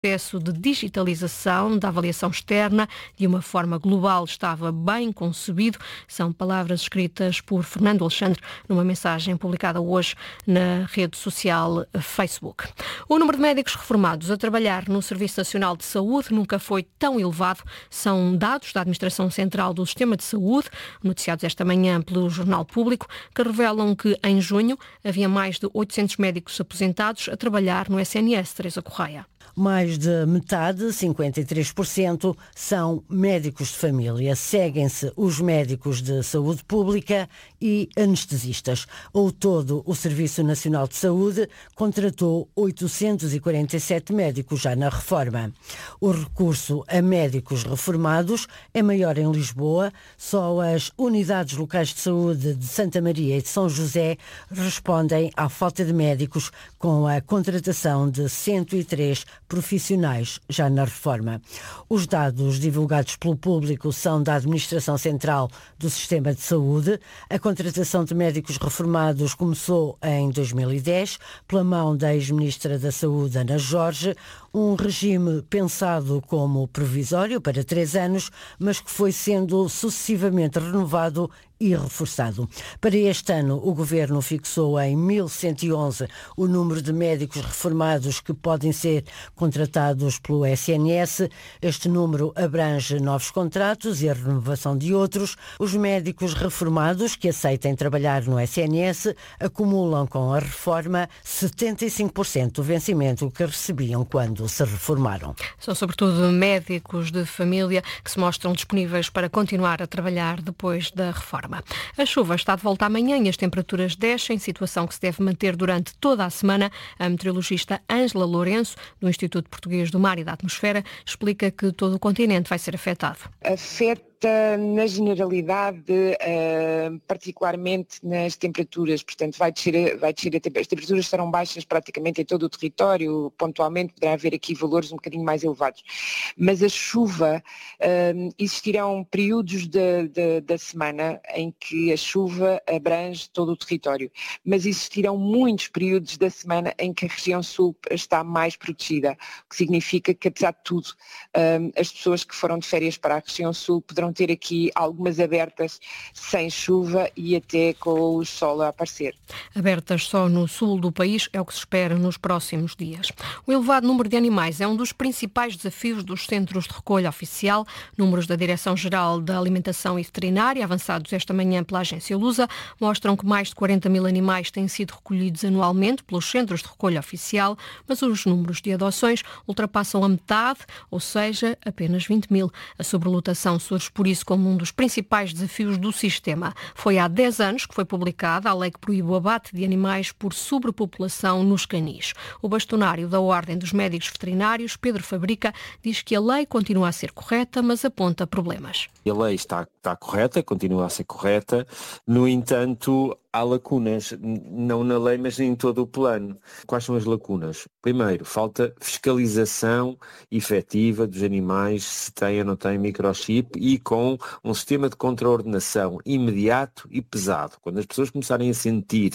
processo de digitalização da avaliação externa de uma forma global estava bem concebido. São palavras escritas por Fernando Alexandre numa mensagem publicada hoje na rede social Facebook. O número de médicos reformados a trabalhar no Serviço Nacional de Saúde nunca foi tão elevado. São dados da Administração Central do Sistema de Saúde, noticiados esta manhã pelo Jornal Público, que revelam que em junho havia mais de 800 médicos aposentados a trabalhar no SNS. Teresa Correia. Mais de metade, 53%, são médicos de família. Seguem-se os médicos de saúde pública e anestesistas. Ao todo, o Serviço Nacional de Saúde contratou 847 médicos já na reforma. O recurso a médicos reformados é maior em Lisboa. Só as unidades locais de saúde de Santa Maria e de São José respondem à falta de médicos, com a contratação de 103 profissionais já na reforma. Os dados divulgados pelo público são da Administração Central do Sistema de Saúde. A contratação de médicos reformados começou em 2010, pela mão da ex-ministra da Saúde, Ana Jorge, um regime pensado como provisório para 3 anos, mas que foi sendo sucessivamente renovado e reforçado. Para este ano, o Governo fixou em 1.111 o número de médicos reformados que podem ser contratados pelo SNS. Este número abrange novos contratos e a renovação de outros. Os médicos reformados que aceitem trabalhar no SNS acumulam com a reforma 75% do vencimento que recebiam quando se reformaram. São sobretudo médicos de família que se mostram disponíveis para continuar a trabalhar depois da reforma. A chuva está de volta amanhã e as temperaturas descem, situação que se deve manter durante toda a semana. A meteorologista Ângela Lourenço, do Instituto Português do Mar e da Atmosfera, explica que todo o continente vai ser afetado. Afeta na generalidade, particularmente nas temperaturas, portanto vai descer as temperaturas estarão baixas praticamente em todo o território, pontualmente poderá haver aqui valores um bocadinho mais elevados, mas a chuva, existirão períodos da semana em que a chuva abrange todo o território, mas existirão muitos períodos da semana em que a região sul está mais protegida, o que significa que, apesar de tudo, as pessoas que foram de férias para a região sul poderão ter aqui algumas abertas sem chuva e até com o sol a aparecer. Abertas só no sul do país é o que se espera nos próximos dias. O elevado número de animais é um dos principais desafios dos centros de recolha oficial. Números da Direção-Geral da Alimentação e Veterinária, avançados esta manhã pela agência Lusa, mostram que mais de 40 mil animais têm sido recolhidos anualmente pelos centros de recolha oficial, mas os números de adoções ultrapassam a metade, ou seja, apenas 20 mil. A sobrelotação surge por isso como um dos principais desafios do sistema. Foi há 10 anos que foi publicada a lei que proíbe o abate de animais por sobrepopulação nos canis. O bastonário da Ordem dos Médicos Veterinários, Pedro Fabrica, diz que a lei continua a ser correta, mas aponta problemas. A lei está correta, continua a ser correta, no entanto, há lacunas, não na lei, mas em todo o plano. Quais são as lacunas? Primeiro, falta fiscalização efetiva dos animais, se têm ou não têm microchip, e com um sistema de contraordenação imediato e pesado. Quando as pessoas começarem a sentir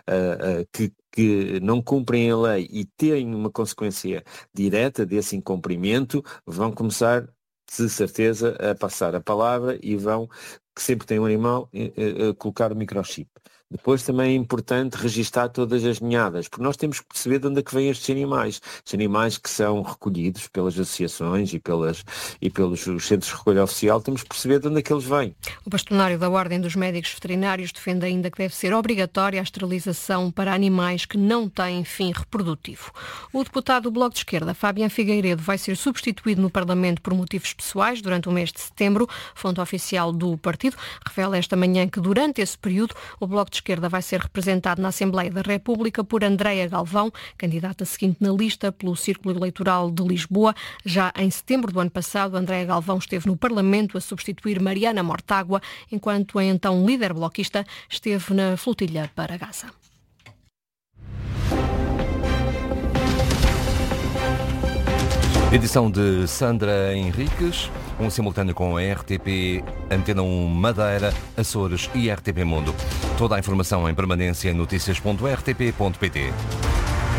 que não cumprem a lei e têm uma consequência direta desse incumprimento, vão começar, de certeza, a passar a palavra e vão, que sempre tem um animal, colocar o microchip. Depois também é importante registar todas as ninhadas, porque nós temos que perceber de onde é que vêm estes animais. Os animais que são recolhidos pelas associações e pelos centros de recolha oficial, temos que perceber de onde é que eles vêm. O bastonário da Ordem dos Médicos Veterinários defende ainda que deve ser obrigatória a esterilização para animais que não têm fim reprodutivo. O deputado do Bloco de Esquerda, Fabián Figueiredo, vai ser substituído no Parlamento por motivos pessoais durante o mês de setembro. Fonte oficial do partido revela esta manhã que durante esse período o Bloco de Esquerda vai ser representado na Assembleia da República por Andreia Galvão, candidata seguinte na lista pelo Círculo Eleitoral de Lisboa. Já em setembro do ano passado, Andreia Galvão esteve no Parlamento a substituir Mariana Mortágua, enquanto a então líder bloquista esteve na flotilha para Gaza. Edição de Sandra Henriques, um simultâneo com a RTP, Antena 1 Madeira, Açores e RTP Mundo. Toda a informação em permanência em notícias.rtp.pt.